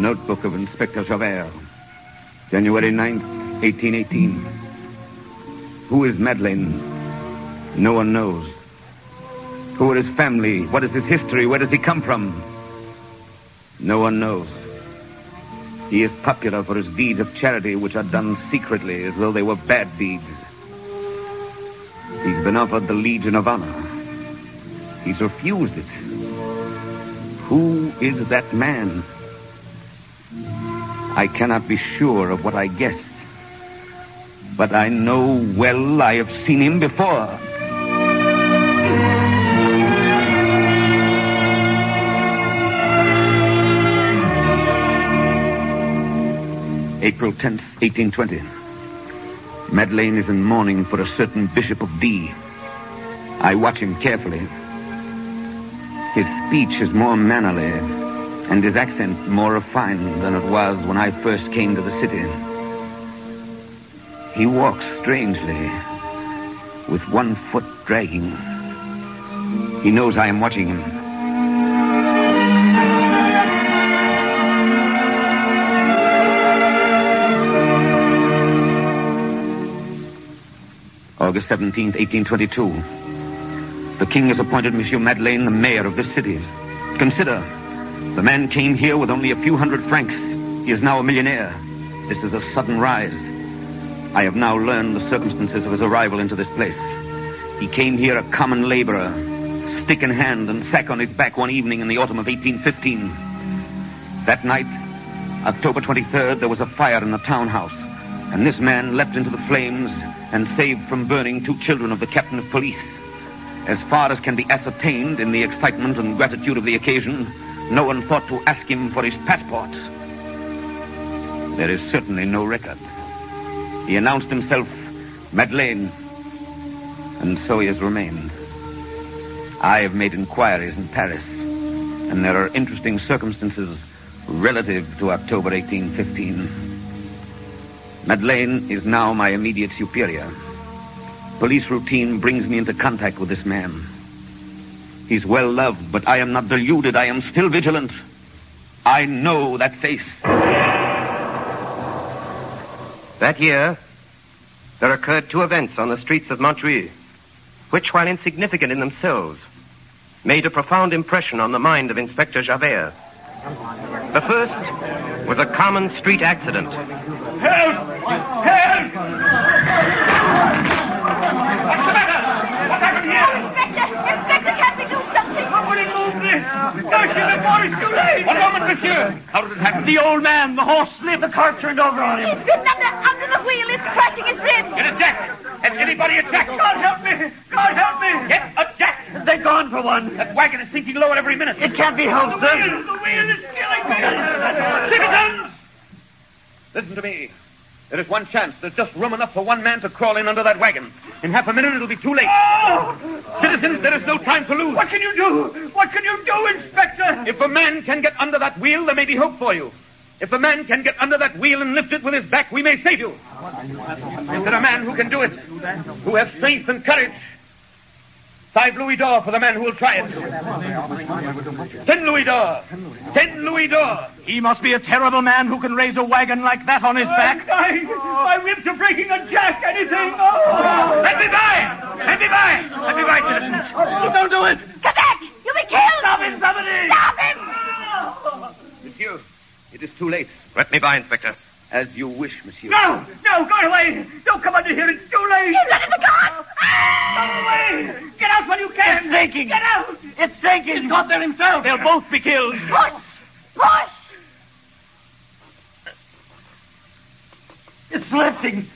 Notebook of Inspector Javert. January 9th, 1818. Who is Madeleine? No one knows. Who are his family? What is his history? Where does he come from? No one knows. He is popular for his deeds of charity, which are done secretly as though they were bad deeds. He's been offered the Legion of Honor. He's refused it. Who is that man? I cannot be sure of what I guessed. But I know well I have seen him before. April 10th, 1820. Madeleine is in mourning for a certain Bishop of D. I watch him carefully. His speech is more mannerly, and his accent more refined than it was when I first came to the city. He walks strangely, with one foot dragging. He knows I am watching him. August 17th, 1822. The king has appointed Monsieur Madeleine the mayor of this city. Consider, the man came here with only a few hundred francs. He is now a millionaire. This is a sudden rise. I have now learned the circumstances of his arrival into this place. He came here a common laborer, stick in hand and sack on his back one evening in the autumn of 1815. That night, October 23rd, there was a fire in the townhouse, and this man leapt into the flames and saved from burning 2 children of the captain of police. As far as can be ascertained in the excitement and gratitude of the occasion, no one thought to ask him for his passport. There is certainly no record. He announced himself Madeleine, and so he has remained. I have made inquiries in Paris, and there are interesting circumstances relative to October 1815. Madeleine is now my immediate superior. Police routine brings me into contact with this man. He's well loved, but I am not deluded. I am still vigilant. I know that face. That year, there occurred 2 events on the streets of Montreuil, which, while insignificant in themselves, made a profound impression on the mind of Inspector Javert. The first was a common street accident. Help! Help! What's the matter? What happened here? Inspector, can't we do something? Somebody move this! Don't you, before it's too late! One moment, monsieur! How did it happen? The old man, the horse slipped, the car turned over on him. He's bitten under the wheel. It's crashing his ribs. Get a jack! Has anybody a jack? God help me! God help me! Get a jack! They're gone for one. That wagon is sinking lower every minute. It can't be helped, sir. The wheel is killing me! Citizens! Listen to me. There is one chance. There's just room enough for one man to crawl in under that wagon. In half a minute, it'll be too late. Oh! Citizens, there is no time to lose. What can you do? What can you do, Inspector? If a man can get under that wheel, there may be hope for you. If a man can get under that wheel and lift it with his back, we may save you. Is there a man who can do it? Who has strength and courage? 5 louis d'or for the man who will try it. 10 louis d'or. 10 louis d'or. He must be a terrible man who can raise a wagon like that on his back. My ribs are breaking a jack. Anything. Oh. Let me by. Let me by. Let me by, citizens. Oh, don't do it. Come back. You'll be killed. Stop him, somebody. Stop him. Monsieur, it is too late. Let me by, Inspector. As you wish, monsieur. No, go away. Don't come under here. It's too late. He's under the gun. Go away. Get out when you can. It's sinking. Get out. It's sinking. He's got there himself. They'll both be killed. Push. Push. It's lifting.